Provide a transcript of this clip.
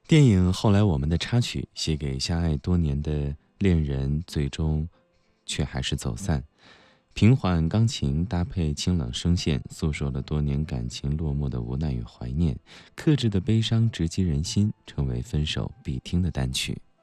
电影《后来我们》的插曲，写给相爱多年的恋人，最终却还是走散。平缓钢琴搭配清冷声线，诉说了多年感情落幕的无奈与怀念。克制的悲伤直击人心，成为分手必听的单曲。